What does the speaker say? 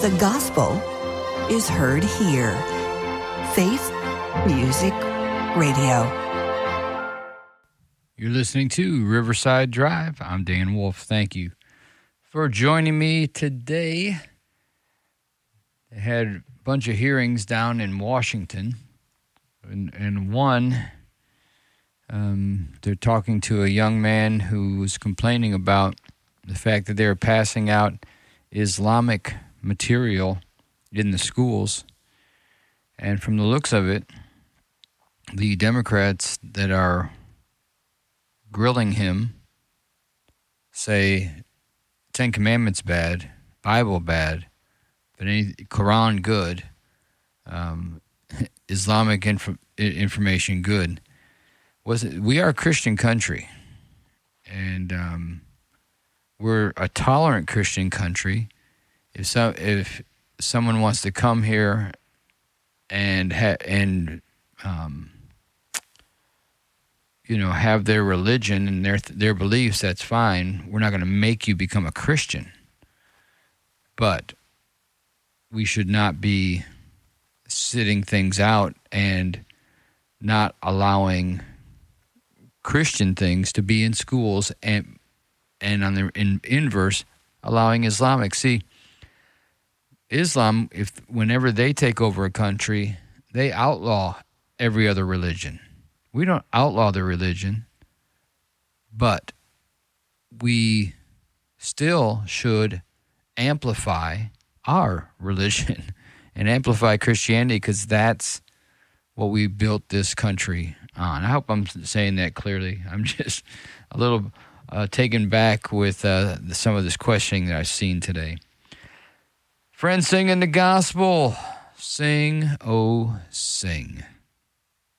the gospel is heard here. Faith Music Radio. You're listening to Riverside Drive. I'm Dan Wolf. Thank you for joining me today. I had a bunch of hearings down in Washington, and one, they're talking to a young man who was complaining about the fact that they were passing out Islamic material in the schools. And from the looks of it, the Democrats that are grilling him say Ten Commandments bad, Bible bad, but any Quran good, Islamic information good. We are a Christian country, and we're a tolerant Christian country. If someone wants to come here and have their religion and their beliefs, that's fine. We're not going to make you become a Christian. But we should not be sitting things out and not allowing Christian things to be in schools and on the inverse, allowing Islamic. See, Islam, whenever they take over a country, they outlaw every other religion. We don't outlaw their religion, but we still should amplify our religion and amplify Christianity, because that's what we built this country on. I hope I'm saying that clearly. I'm just a little taken back with some of this questioning that I've seen today. Friends, singing the gospel. Sing, oh, sing.